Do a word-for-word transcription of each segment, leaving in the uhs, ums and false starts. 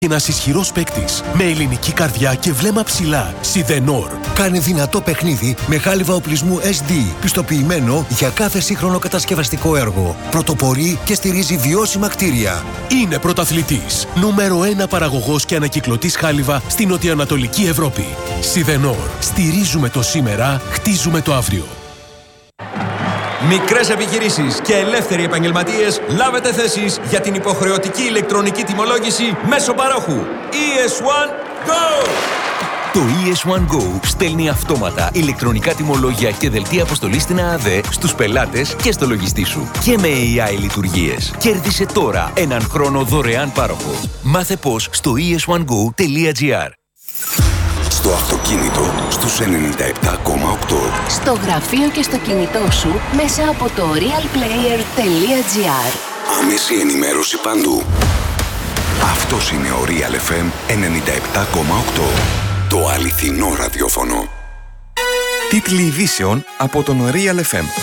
Ένας ισχυρός παίκτης με ελληνική καρδιά και βλέμμα ψηλά. Σιδενόρ. Κάνει δυνατό παιχνίδι με χάλιβα οπλισμού ες ντι, πιστοποιημένο για κάθε σύγχρονο κατασκευαστικό έργο. Πρωτοπορεί και στηρίζει βιώσιμα κτίρια. Είναι πρωταθλητής. Νούμερο ένα παραγωγός και ανακυκλωτής χάλιβα στην νοτιοανατολική Ευρώπη. Σιδενόρ. Στηρίζουμε το σήμερα, χτίζουμε το αύριο. Μικρές επιχειρήσεις και ελεύθεροι επαγγελματίες, λάβετε θέσεις για την υποχρεωτική ηλεκτρονική τιμολόγηση μέσω παρόχου. ι ες ουάν Go! Το ι ες ουάν Go στέλνει αυτόματα ηλεκτρονικά τιμολόγια και δελτία αποστολής στην ΑΑΔΕ στους πελάτες και στο λογιστή σου. Και με έι άι λειτουργίες. Κέρδισε τώρα έναν χρόνο δωρεάν πάροχο. Μάθε πώς στο ι ες ουάν γκο τελεία τζι άρ. Στο αυτοκίνητο, στους ενενήντα επτά κόμμα οκτώ. Στο γραφείο και στο κινητό σου, μέσα από το real player τελεία τζι άρ. Άμεση ενημέρωση παντού. Αυτός είναι ο Real εφ εμ ενενήντα επτά κόμμα οκτώ. Το αληθινό ραδιόφωνο. Τίτλοι ειδήσεων από τον Real εφ εμ.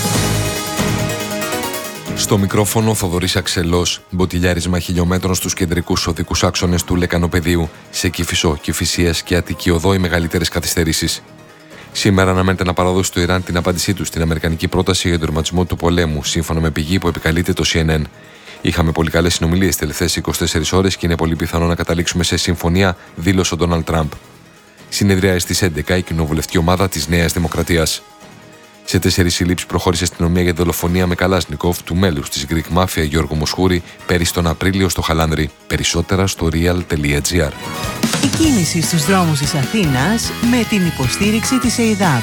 Στο μικρόφωνο Θοδωρής Αξελός, μποτιλιάρισμα χιλιόμετρων στους κεντρικούς οδικούς άξονες του Λεκανοπεδίου, σε Κηφισό, Κηφισίας και Αττική Οδό οι μεγαλύτερες καθυστερήσεις. Σήμερα αναμένεται να παραδώσει το Ιράν την απάντησή του στην αμερικανική πρόταση για τον τερματισμό του πολέμου, σύμφωνα με πηγή που επικαλείται το σι εν εν. Είχαμε πολύ καλές συνομιλίες τις τελευταίες είκοσι τέσσερις ώρες και είναι πολύ πιθανό να καταλήξουμε σε συμφωνία, δήλωσε ο Ντόναλντ Τραμπ. Συνεδριάζει στις έντεκα η κοινοβουλευτική ομάδα της Νέας Δημοκρατίας. Σε τέσσερις συλλήψεις προχώρησε η αστυνομία για δολοφονία με Καλάσνικοφ του μέλους της Greek Mafia Γιώργο Μοσχούρη πέρυσι τον Απρίλιο στο Χαλάνδρι. Περισσότερα στο real τελεία τζι άρ. Η κίνηση στους δρόμους της Αθήνας με την υποστήριξη της ΕΙΔΑΠ.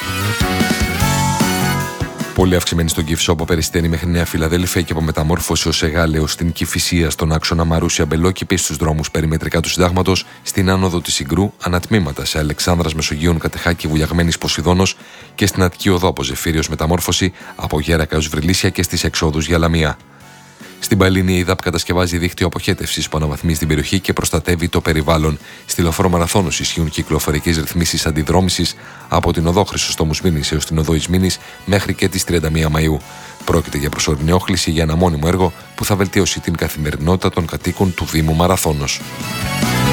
Πολύ αυξημένη στον Κηφισό από Περιστέρη μέχρι Νέα Φιλαδέλφια και από μεταμόρφωση ως Εγάλεως στην Κηφισία στον άξονα Μαρούσια Μπελόκηπη στους δρόμους περιμετρικά του Συντάγματος, στην άνοδο της Συγκρού, ανατμήματα σε Αλεξάνδρας Μεσογείων Κατεχάκη Βουλιαγμένης Ποσειδώνος και στην Αττική Οδό από Ζεφύριος μεταμόρφωση από Γέρακα έως Βρυλίσια και στις εξόδους για Λαμία. Στην Παλίνη η ΕΙΔΑΠ κατασκευάζει δίκτυο αποχέτευσης που αναβαθμίζει την περιοχή και προστατεύει το περιβάλλον. Στη Λεωφόρο Μαραθώνος ισχύουν κυκλοφορικές ρυθμίσεις αντιδρόμησης από την οδό Χρυσοστόμου Σμήνης έως την οδό Ισμήνης μέχρι και τις τριάντα μία Μαΐου. Πρόκειται για προσωρινή όχληση για ένα μόνιμο έργο που θα βελτιώσει την καθημερινότητα των κατοίκων του Δήμου Μαραθώνος.